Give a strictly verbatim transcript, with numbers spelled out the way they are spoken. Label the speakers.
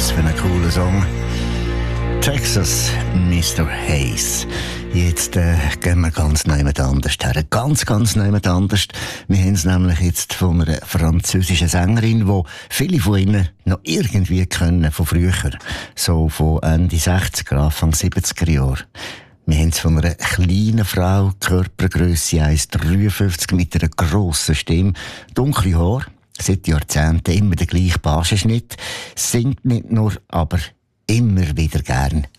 Speaker 1: Was für ein cooler Song. Texas, Mister Hayes. Jetzt äh, gehen wir ganz jemand anders her. Ganz, ganz jemand anders. Wir haben es nämlich jetzt von einer französischen Sängerin, die viele von ihnen noch irgendwie kennen, von früher. So von Ende sechziger, Anfang siebziger Jahre. Wir haben es von einer kleinen Frau, Körpergrösse eins Komma dreiundfünfzig mit einer grossen Stimme, dunkle Haare, seit Jahrzehnten immer der gleiche Basenschnitt, singt nicht nur, aber immer wieder gern